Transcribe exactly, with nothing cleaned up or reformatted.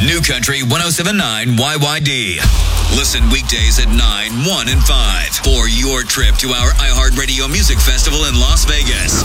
New Country one oh seven point nine Y Y D. Listen weekdays at nine, one, and five for your trip to our iHeartRadio Music Festival in Las Vegas.